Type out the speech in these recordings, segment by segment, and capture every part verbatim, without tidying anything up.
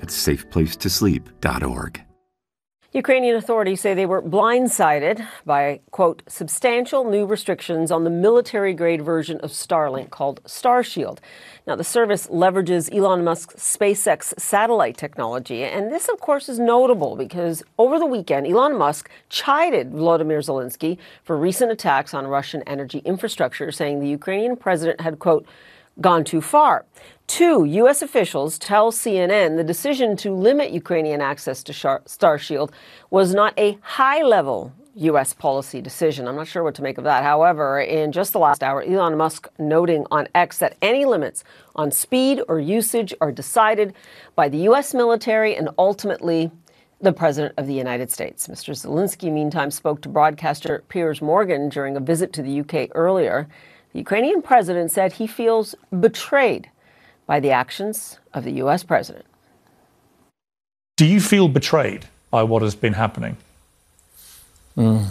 at safe place to sleep dot org. Ukrainian authorities say they were blindsided by, quote, substantial new restrictions on the military-grade version of Starlink called Starshield. Now, the service leverages Elon Musk's SpaceX satellite technology. And this, of course, is notable because over the weekend, Elon Musk chided Volodymyr Zelensky for recent attacks on Russian energy infrastructure, saying the Ukrainian president had, quote, gone too far. Two U S officials tell C N N the decision to limit Ukrainian access to Starshield was not a high-level U S policy decision. I'm not sure what to make of that. However, in just the last hour, Elon Musk noting on X that any limits on speed or usage are decided by the U S military and ultimately the President of the United States. Mister Zelensky, meantime, spoke to broadcaster Piers Morgan during a visit to the U K earlier. The Ukrainian president said he feels betrayed by the actions of the U S president. Do you feel betrayed by what has been happening? Mm.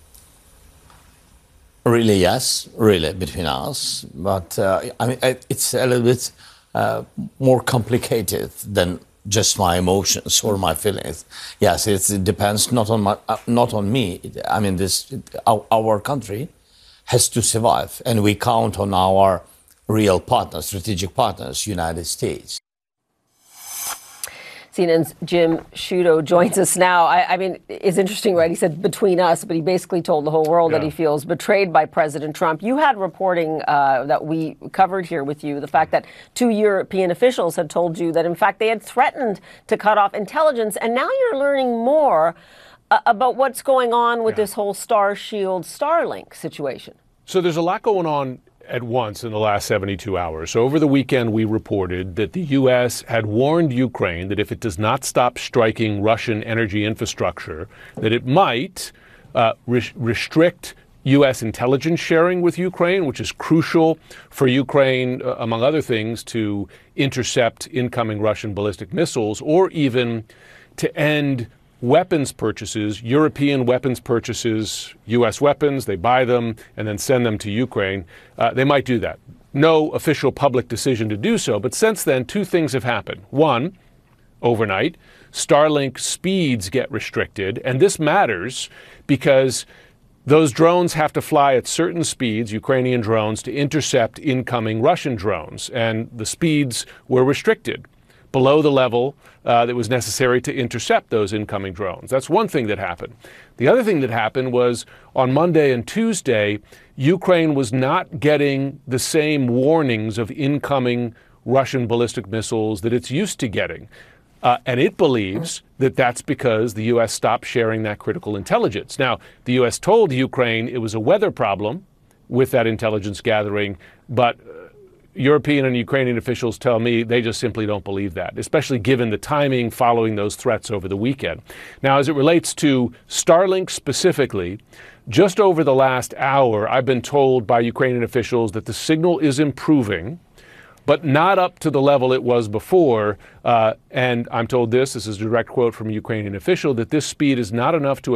Really, yes, really, between us. But uh, I mean, it's a little bit uh, more complicated than just my emotions or my feelings. Yes, it's, it depends not on my, uh, not on me. I mean, this our, our country has to survive, and we count on our real partners, strategic partners, United States. C N N's Jim Sciutto joins us now. I, I mean, it's interesting, right? He said between us, but he basically told the whole world yeah. that he feels betrayed by President Trump. You had reporting uh, that we covered here with you, the fact that two European officials had told you that, in fact, they had threatened to cut off intelligence. And now you're learning more uh, about what's going on with yeah. this whole Starshield Starlink situation. So there's a lot going on at once in the last seventy-two hours. So over the weekend, we reported that the U S had warned Ukraine that if it does not stop striking Russian energy infrastructure, that it might uh, re- restrict U S intelligence sharing with Ukraine, which is crucial for Ukraine, uh, among other things, to intercept incoming Russian ballistic missiles, or even to end weapons purchases, European weapons purchases, U S weapons, they buy them and then send them to Ukraine. Uh, they might do that. No official public decision to do so. But since then, two things have happened. One, overnight, Starlink speeds get restricted. And this matters because those drones have to fly at certain speeds, Ukrainian drones, to intercept incoming Russian drones. And the speeds were restricted below the level uh, that was necessary to intercept those incoming drones. That's one thing that happened. The other thing that happened was on Monday and Tuesday, Ukraine was not getting the same warnings of incoming Russian ballistic missiles that it's used to getting. Uh, and it believes that that's because the U S stopped sharing that critical intelligence. Now, the U S told Ukraine it was a weather problem with that intelligence gathering, but European and Ukrainian officials tell me they just simply don't believe that, especially given the timing following those threats over the weekend. Now, as it relates to Starlink specifically, just over the last hour, I've been told by Ukrainian officials that the signal is improving, but not up to the level it was before. Uh, and I'm told this, this is a direct quote from a Ukrainian official, that this speed is not enough to